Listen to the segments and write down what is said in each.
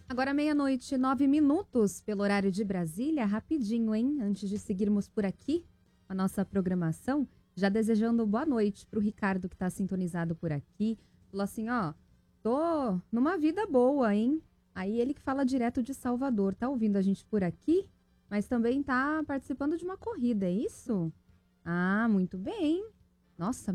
Agora 12h, 9 pelo horário de Brasília. Rapidinho, hein? Antes de seguirmos por aqui a nossa programação, já desejando boa noite pro Ricardo que tá sintonizado por aqui. Falou assim, ó, tô numa vida boa, hein? Aí ele que fala direto de Salvador, tá ouvindo a gente por aqui, mas também tá participando de uma corrida, é isso? Ah, muito bem. Nossa,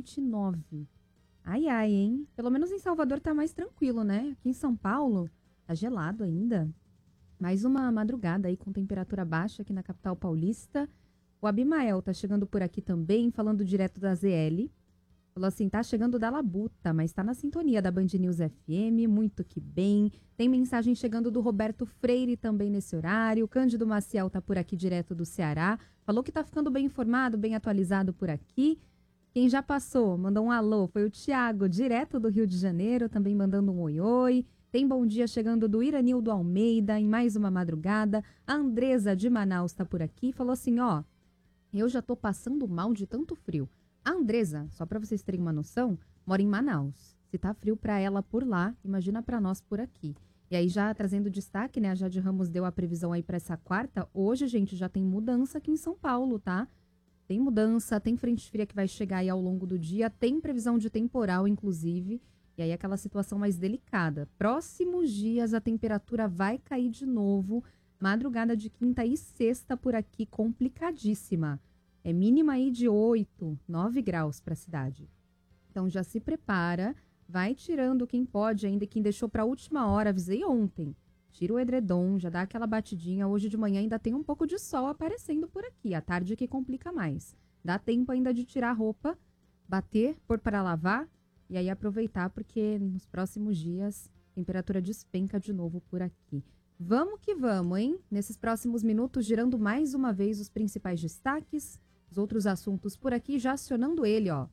12h09. Ai, ai, hein? Pelo menos em Salvador tá mais tranquilo, né? Aqui em São Paulo tá gelado ainda. Mais uma madrugada aí com temperatura baixa aqui na capital paulista. O Abimael tá chegando por aqui também, falando direto da ZL. Falou assim, tá chegando da Labuta, mas tá na sintonia da Band News FM, muito que bem. Tem mensagem chegando do Roberto Freire também nesse horário. O Cândido Maciel tá por aqui direto do Ceará. Falou que tá ficando bem informado, bem atualizado por aqui. Quem já passou, mandou um alô, foi o Tiago, direto do Rio de Janeiro, também mandando um oi-oi. Tem bom dia chegando do Iranildo Almeida, em mais uma madrugada. A Andresa de Manaus tá por aqui, falou assim, ó, eu já tô passando mal de tanto frio. A Andresa, só pra vocês terem uma noção, mora em Manaus. Se tá frio pra ela por lá, imagina pra nós por aqui. E aí já trazendo destaque, né, a Jade Ramos deu a previsão aí pra essa quarta. Hoje, gente, já tem mudança aqui em São Paulo, tá? Tem mudança, tem frente fria que vai chegar aí ao longo do dia, tem previsão de temporal, inclusive, e aí aquela situação mais delicada. Próximos dias a temperatura vai cair de novo, madrugada de quinta e sexta por aqui, complicadíssima. É mínima aí de 8, 9 graus para a cidade. Então já se prepara, vai tirando quem pode ainda, quem deixou para a última hora, avisei ontem. Tira o edredom, já dá aquela batidinha. Hoje de manhã ainda tem um pouco de sol aparecendo por aqui. À tarde que complica mais. Dá tempo ainda de tirar a roupa, bater, pôr para lavar e aí aproveitar, porque nos próximos dias a temperatura despenca de novo por aqui. Vamos que vamos, hein? Nesses próximos minutos, girando mais uma vez os principais destaques, os outros assuntos por aqui, já acionando ele, ó.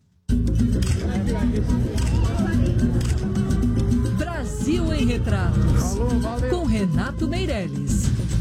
Brasil em Retratos, com Renato Meirelles.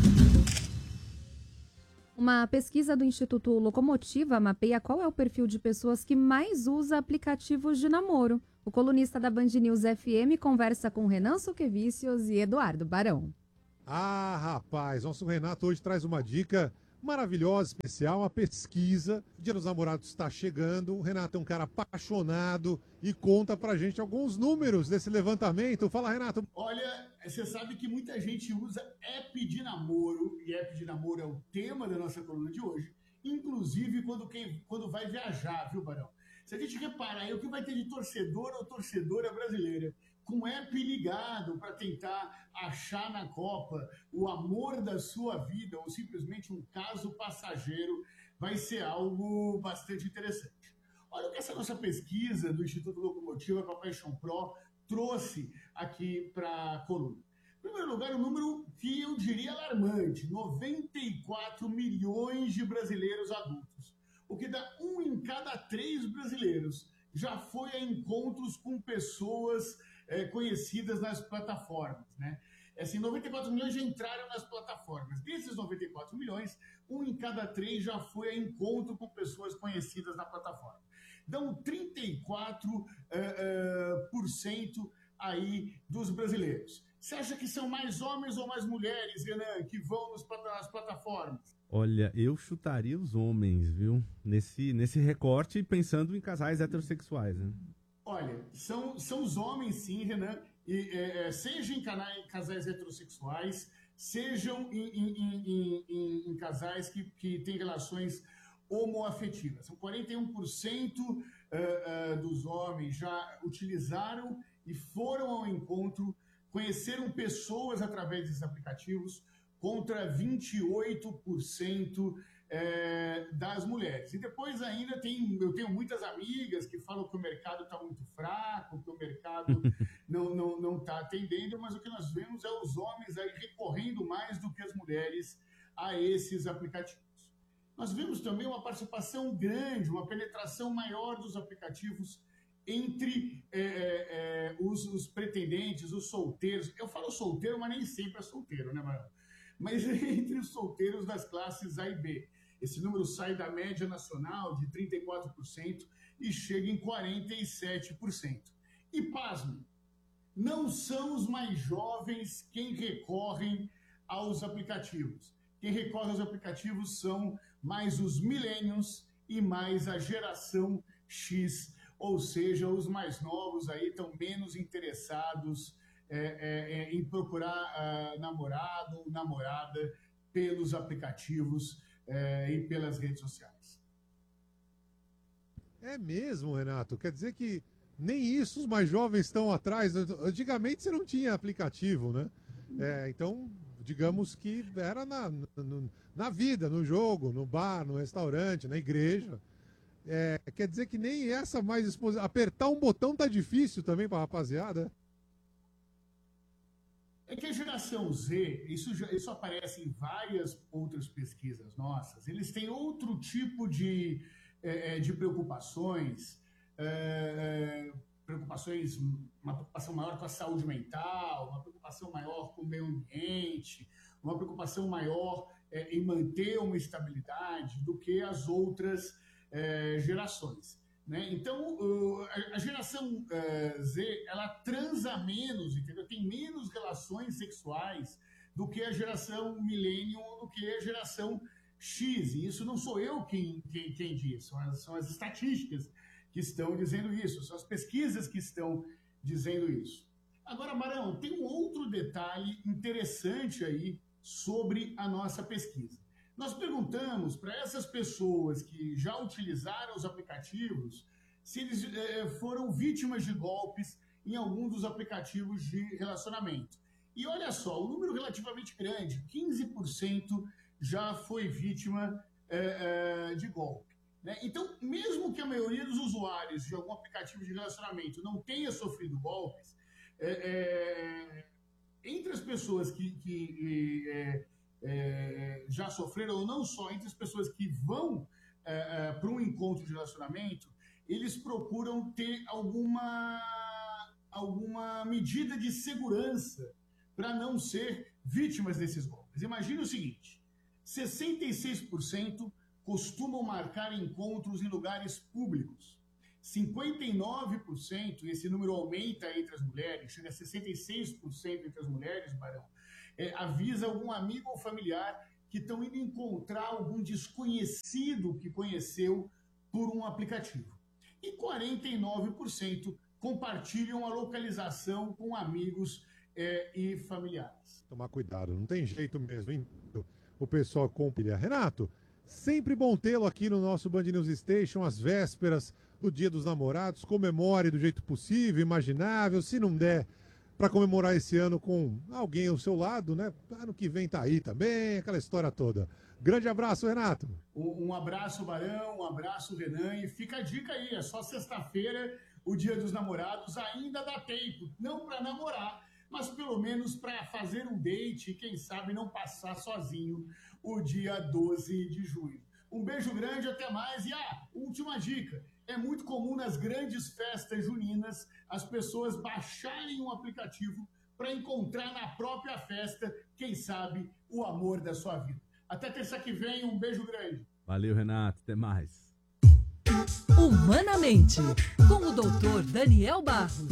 Uma pesquisa do Instituto Locomotiva mapeia qual é o perfil de pessoas que mais usa aplicativos de namoro. O colunista da Band News FM conversa com Renan Suquevicius e Eduardo Barão. Ah, rapaz, nosso Renato hoje traz uma dica maravilhosa, especial, uma pesquisa. O Dia dos Namorados está chegando. O Renato é um cara apaixonado e conta pra gente alguns números desse levantamento. Fala, Renato. Olha, você sabe que muita gente usa app de namoro, e app de namoro é o tema da nossa coluna de hoje, inclusive quando vai viajar, viu, Barão? Se a gente reparar aí, o que vai ter de torcedor ou torcedora brasileira com app ligado para tentar achar na Copa o amor da sua vida ou simplesmente um caso passageiro, vai ser algo bastante interessante. Olha o que essa nossa pesquisa do Instituto Locomotiva com a Passion Pro trouxe aqui para a coluna. Em primeiro lugar, um número que eu diria alarmante: 94 milhões de brasileiros adultos, o que dá 1 em cada 3 brasileiros já foi a encontros com pessoas conhecidas nas plataformas, né? Assim, 94 milhões já entraram nas plataformas. Desses 94 milhões, 1 em cada 3 já foi a encontro com pessoas conhecidas na plataforma. Então, 34% aí dos brasileiros. Você acha que são mais homens ou mais mulheres, Renan, que vão nas plataformas? Olha, eu chutaria os homens, viu? Nesse recorte, pensando em casais heterossexuais, né? Olha, são os homens, sim, Renan, seja em casais heterossexuais, sejam em casais que têm relações homoafetivas. São 41% dos homens já utilizaram e foram ao encontro, conheceram pessoas através desses aplicativos, contra 28% das mulheres. E depois ainda eu tenho muitas amigas que falam que o mercado está muito fraco, que o mercado não está atendendo, mas o que nós vemos é os homens aí recorrendo mais do que as mulheres a esses aplicativos. Nós vimos também uma participação grande, uma penetração maior dos aplicativos entre os pretendentes, os solteiros. Eu falo solteiro, mas nem sempre é solteiro, né, Marão? Mas entre os solteiros das classes A e B. Esse número sai da média nacional de 34% e chega em 47%. E pasme, não são os mais jovens quem recorrem aos aplicativos. Quem recorre aos aplicativos são mais os millennials e mais a geração X, ou seja, os mais novos aí estão menos interessados em procurar namorado ou namorada pelos aplicativos e pelas redes sociais. É mesmo, Renato? Quer dizer que nem isso os mais jovens estão atrás? Antigamente você não tinha aplicativo, né? Então, digamos que era na vida, no jogo, no bar, no restaurante, na igreja. Quer dizer que nem essa mais exposição. Apertar um botão tá difícil também para rapaziada. É que a geração Z, isso aparece em várias outras pesquisas nossas, eles têm outro tipo de preocupações, uma preocupação maior com a saúde mental, uma preocupação maior com o meio ambiente, uma preocupação maior em manter uma estabilidade do que as outras gerações. Né? Então, a geração Z, ela transa menos, entendeu? Tem menos relações sexuais do que a geração millennial, do que a geração X. E isso não sou eu quem diz, são as estatísticas que estão dizendo isso, são as pesquisas que estão dizendo isso. Agora, Barão, tem um outro detalhe interessante aí sobre a nossa pesquisa. Nós perguntamos para essas pessoas que já utilizaram os aplicativos se eles foram vítimas de golpes em algum dos aplicativos de relacionamento. E olha só, um número relativamente grande, 15% já foi vítima de golpe. Né? Então, mesmo que a maioria dos usuários de algum aplicativo de relacionamento não tenha sofrido golpes, entre as pessoas que já sofreram, ou não só, entre as pessoas que vão para um encontro de relacionamento, eles procuram ter alguma medida de segurança para não ser vítimas desses golpes. Imagine o seguinte, 66% costumam marcar encontros em lugares públicos. 59%, esse número aumenta entre as mulheres, chega a 66% entre as mulheres, Barão, avisa algum amigo ou familiar que estão indo encontrar algum desconhecido que conheceu por um aplicativo. E 49% compartilham a localização com amigos e familiares. Tomar cuidado, não tem jeito mesmo, hein? O pessoal compartilha. Renato, sempre bom tê-lo aqui no nosso Band News Station, às vésperas do Dia dos Namorados. Comemore do jeito possível, imaginável. Se não der para comemorar esse ano com alguém ao seu lado, né? Ano que vem tá aí também, aquela história toda. Grande abraço, Renato. Um abraço, Barão, um abraço, Renan. E fica a dica aí, é só sexta-feira, o Dia dos Namorados, ainda dá tempo. Não para namorar, mas pelo menos para fazer um date e, quem sabe, não passar sozinho o dia 12 de junho. Um beijo grande, até mais. E última dica. É muito comum nas grandes festas juninas as pessoas baixarem um aplicativo para encontrar na própria festa, quem sabe, o amor da sua vida. Até terça que vem, um beijo grande. Valeu, Renato. Até mais. Humanamente, com o Dr. Daniel Barros.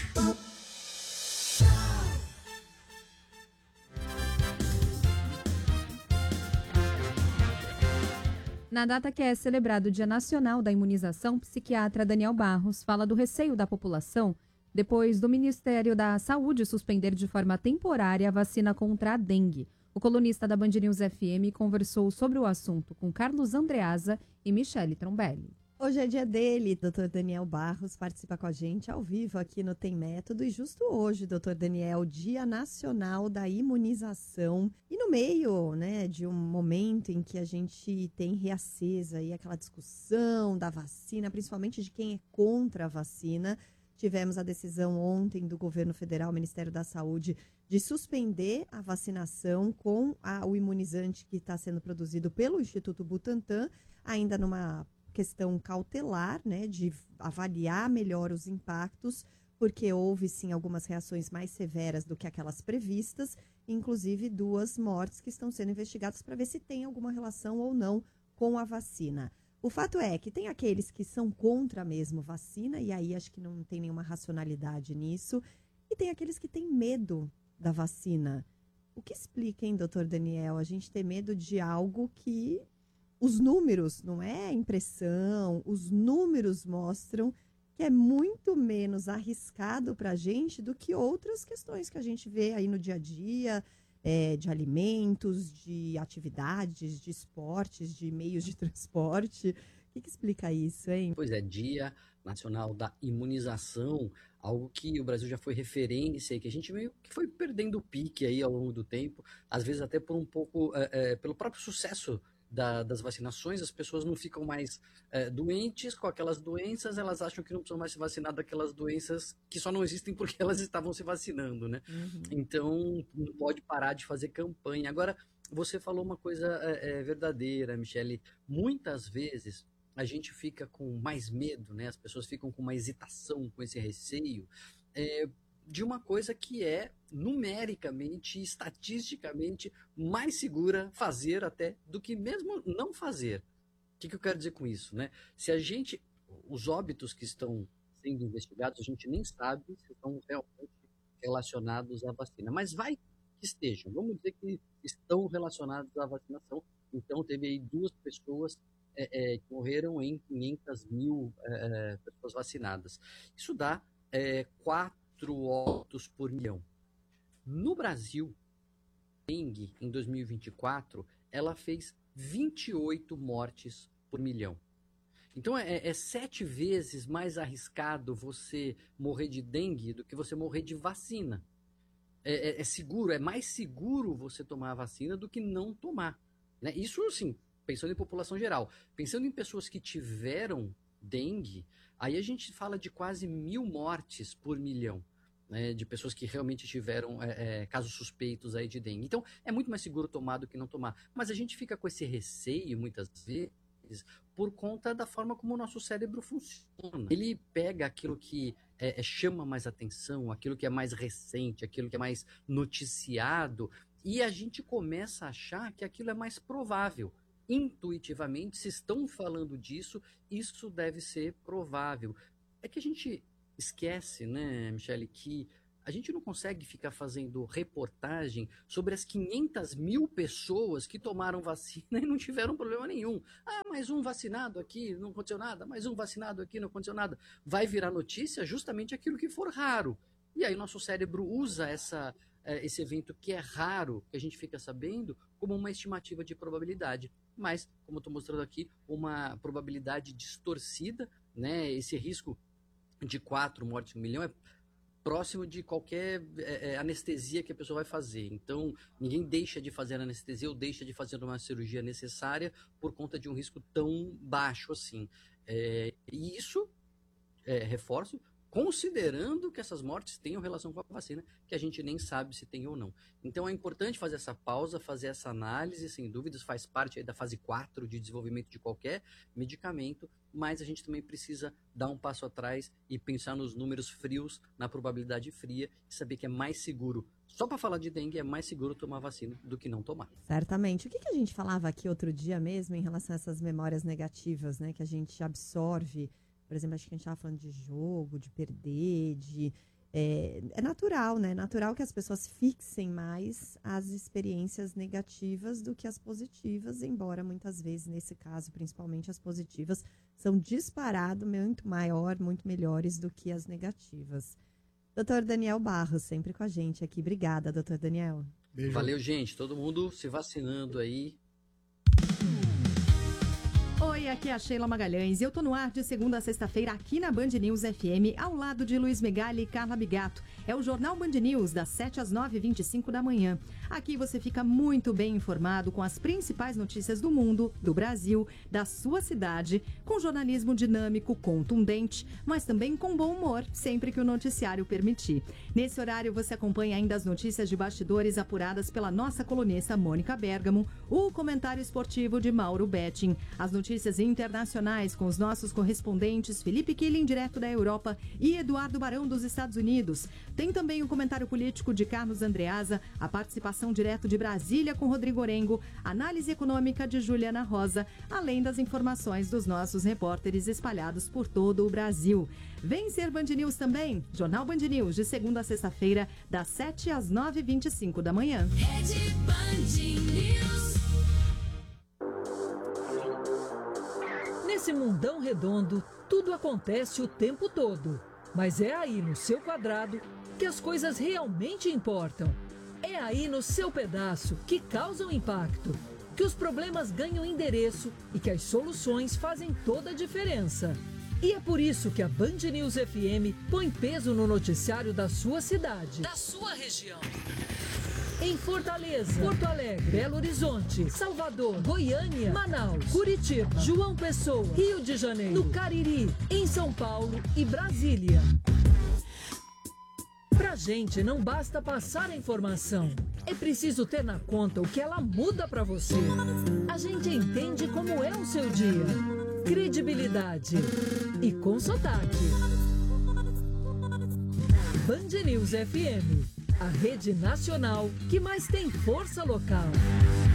Na data que é celebrado o Dia Nacional da Imunização, o psiquiatra Daniel Barros fala do receio da população depois do Ministério da Saúde suspender de forma temporária a vacina contra a dengue. O colunista da Band News FM conversou sobre o assunto com Carlos Andreasa e Michele Trombelli. Hoje é dia dele, Dr. Daniel Barros participa com a gente ao vivo aqui no Tem Método. E justo hoje, Dr. Daniel, Dia Nacional da Imunização. E no meio, né, de um momento em que a gente tem reacesa e aquela discussão da vacina, principalmente de quem é contra a vacina, tivemos a decisão ontem do governo federal, Ministério da Saúde, de suspender a vacinação com o imunizante que está sendo produzido pelo Instituto Butantan, ainda numa questão cautelar, né, de avaliar melhor os impactos, porque houve sim algumas reações mais severas do que aquelas previstas, inclusive 2 mortes que estão sendo investigadas para ver se tem alguma relação ou não com a vacina. O fato é que tem aqueles que são contra a mesma vacina, e aí acho que não tem nenhuma racionalidade nisso, e tem aqueles que têm medo da vacina. O que explica, hein, doutor Daniel, a gente ter medo de algo que os números, não é impressão, os números mostram que é muito menos arriscado para a gente do que outras questões que a gente vê aí no dia a dia, de alimentos, de atividades, de esportes, de meios de transporte. O que explica isso, hein? Pois é, Dia Nacional da Imunização, algo que o Brasil já foi referência e que a gente meio que foi perdendo o pique aí ao longo do tempo, às vezes até por um pouco, pelo próprio sucesso das vacinações, as pessoas não ficam mais doentes com aquelas doenças, elas acham que não precisam mais se vacinar daquelas doenças que só não existem porque elas estavam se vacinando, né? Uhum. Então, não pode parar de fazer campanha. Agora, você falou uma coisa verdadeira, Michele, muitas vezes a gente fica com mais medo, né? As pessoas ficam com uma hesitação, com esse receio, de uma coisa que é numericamente, estatisticamente mais segura fazer até do que mesmo não fazer. O que eu quero dizer com isso, né? Se a gente, os óbitos que estão sendo investigados, a gente nem sabe se estão realmente relacionados à vacina, mas vai que estejam. Vamos dizer que estão relacionados à vacinação. Então, teve aí 2 pessoas que morreram em 500 mil pessoas vacinadas. Isso dá 4 óbitos por milhão. No Brasil, a dengue, em 2024, ela fez 28 mortes por milhão. Então, é 7 vezes mais arriscado você morrer de dengue do que você morrer de vacina. É seguro, é mais seguro você tomar a vacina do que não tomar, né? Isso, assim, pensando em população geral. Pensando em pessoas que tiveram dengue, aí a gente fala de quase 1.000 mortes por milhão, né, de pessoas que realmente tiveram casos suspeitos aí de dengue. Então, é muito mais seguro tomar do que não tomar. Mas a gente fica com esse receio, muitas vezes, por conta da forma como o nosso cérebro funciona. Ele pega aquilo que chama mais atenção, aquilo que é mais recente, aquilo que é mais noticiado, e a gente começa a achar que aquilo é mais provável. Intuitivamente, se estão falando disso, isso deve ser provável. É que a gente esquece, né, Michele, que a gente não consegue ficar fazendo reportagem sobre as 500 mil pessoas que tomaram vacina e não tiveram problema nenhum. Ah, mais um vacinado aqui, não aconteceu nada. Mais um vacinado aqui, não aconteceu nada. Vai virar notícia justamente aquilo que for raro. E aí nosso cérebro usa esse evento que é raro, que a gente fica sabendo, como uma estimativa de probabilidade. Mas, como eu estou mostrando aqui, uma probabilidade distorcida, né? Esse risco de 4 mortes por milhão é próximo de qualquer anestesia que a pessoa vai fazer. Então, ninguém deixa de fazer anestesia ou deixa de fazer uma cirurgia necessária por conta de um risco tão baixo assim. E isso, reforço, considerando que essas mortes tenham relação com a vacina, que a gente nem sabe se tem ou não. Então é importante fazer essa pausa, fazer essa análise, sem dúvidas, faz parte aí da fase 4 de desenvolvimento de qualquer medicamento, mas a gente também precisa dar um passo atrás e pensar nos números frios, na probabilidade fria, e saber que é mais seguro. Só para falar de dengue, é mais seguro tomar vacina do que não tomar. Certamente. O que a gente falava aqui outro dia mesmo em relação a essas memórias negativas, né, que a gente absorve? Por exemplo, acho que a gente estava falando de jogo, de perder, é natural, né? É natural que as pessoas fixem mais as experiências negativas do que as positivas, embora muitas vezes, nesse caso, principalmente as positivas, são disparado muito maior, muito melhores do que as negativas. Doutor Daniel Barros, sempre com a gente aqui. Obrigada, doutor Daniel. Beijo. Valeu, gente. Todo mundo se vacinando aí. Oi, aqui é a Sheila Magalhães e eu tô no ar de segunda a sexta-feira aqui na Band News FM, ao lado de Luiz Megali e Carla Bigato. É o Jornal Band News, das 7 às 9h25 da manhã. Aqui você fica muito bem informado com as principais notícias do mundo, do Brasil, da sua cidade, com jornalismo dinâmico, contundente, mas também com bom humor, sempre que o noticiário permitir. Nesse horário você acompanha ainda as notícias de bastidores apuradas pela nossa colunista Mônica Bergamo, o comentário esportivo de Mauro Betting, as notícias notícias internacionais com os nossos correspondentes Felipe Killing, direto da Europa, e Eduardo Barão, dos Estados Unidos. Tem também o comentário político de Carlos Andreasa, a participação direto de Brasília com Rodrigo Orengo, análise econômica de Juliana Rosa, além das informações dos nossos repórteres espalhados por todo o Brasil. Vem ser Band News também, Jornal Band News, de segunda a sexta-feira, das 7 às 9h25 da manhã. Rede Band News. Nesse mundão redondo, tudo acontece o tempo todo. Mas é aí no seu quadrado que as coisas realmente importam. É aí no seu pedaço que causam impacto, que os problemas ganham endereço e que as soluções fazem toda a diferença. E é por isso que a Band News FM põe peso no noticiário da sua cidade, da sua região. Em Fortaleza, Porto Alegre, Belo Horizonte, Salvador, Goiânia, Manaus, Curitiba, João Pessoa, Rio de Janeiro, no Cariri, em São Paulo e Brasília. Pra gente não basta passar a informação, é preciso ter na conta o que ela muda pra você. A gente entende como é o seu dia. Credibilidade e com sotaque. Band News FM, a rede nacional que mais tem força local.